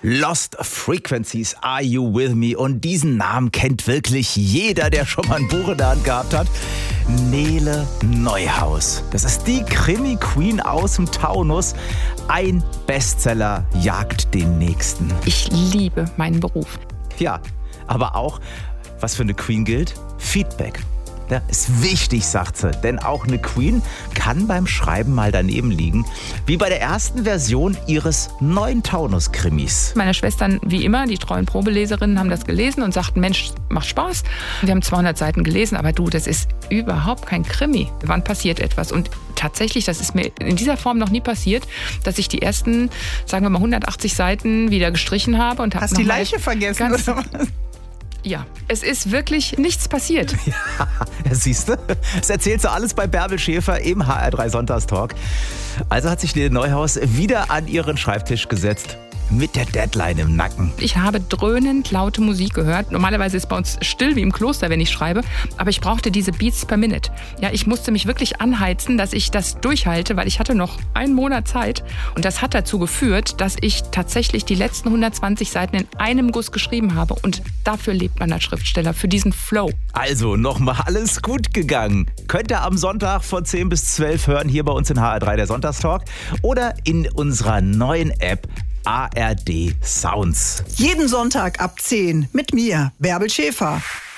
Lost Frequencies, Are You With Me? Und diesen Namen kennt wirklich jeder, der schon mal ein Buch in der Hand gehabt hat. Nele Neuhaus. Das ist die Krimi-Queen aus dem Taunus. Ein Bestseller jagt den nächsten. Ich liebe meinen Beruf. Ja, aber auch, was für eine Queen gilt? Feedback. Ja, ist wichtig, sagt sie, denn auch eine Queen kann beim Schreiben mal daneben liegen, wie bei der ersten Version ihres neuen Taunus-Krimis. Meine Schwestern, wie immer, die treuen Probeleserinnen, haben das gelesen und sagten, Mensch, macht Spaß. Wir haben 200 Seiten gelesen, aber du, das ist überhaupt kein Krimi. Wann passiert etwas? Und tatsächlich, das ist mir in dieser Form noch nie passiert, dass ich die ersten, sagen wir mal, 180 Seiten wieder gestrichen habe. Und hast die Leiche vergessen, oder was? Ja, es ist wirklich nichts passiert. Ja, siehst du? Das erzählt sie alles bei Bärbel Schäfer im HR3 Sonntagstalk. Also hat sich Nele Neuhaus wieder an ihren Schreibtisch gesetzt. Mit der Deadline im Nacken. Ich habe dröhnend laute Musik gehört. Normalerweise ist bei uns still wie im Kloster, wenn ich schreibe. Aber ich brauchte diese Beats per Minute. Ja, ich musste mich wirklich anheizen, dass ich das durchhalte, weil ich hatte noch einen Monat Zeit. Und das hat dazu geführt, dass ich tatsächlich die letzten 120 Seiten in einem Guss geschrieben habe. Und dafür lebt man als Schriftsteller, für diesen Flow. Also nochmal alles gut gegangen. Könnt ihr am Sonntag von 10 bis 12 hören, hier bei uns in HR3 der Sonntagstalk. Oder in unserer neuen App ARD Sounds. Jeden Sonntag ab 10 mit mir, Bärbel Schäfer.